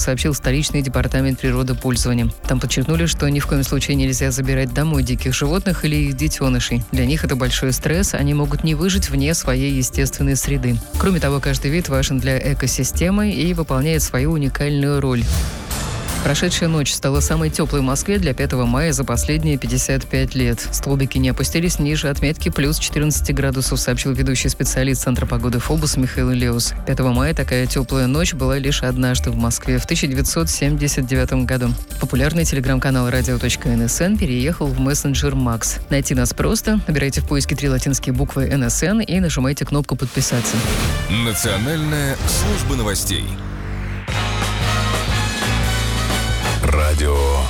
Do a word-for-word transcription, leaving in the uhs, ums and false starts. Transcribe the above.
сообщил столичный департамент природопользования. Там подчеркнули, что ни в коем случае нельзя забирать домой диких животных или их детенышей. Для них это большой стресс, они могут не выжить вне своей естественной среды. Кроме того, каждый вид важен для экосистемы и выполняет свою уникальную роль. Прошедшая ночь стала самой теплой в Москве для пятого мая за последние пятьдесят пять лет. Столбики не опустились ниже отметки плюс четырнадцать градусов, сообщил ведущий специалист Центра погоды ФОБУС Михаил Леус. пятого мая такая теплая ночь была лишь однажды в Москве в тысяча девятьсот семьдесят девятом году. Популярный телеграм-канал радио точка эн эс эн переехал в мессенджер Макс. Найти нас просто. Набирайте в поиске три латинские буквы эн эс эн и нажимайте кнопку «Подписаться». Национальная служба новостей. Радио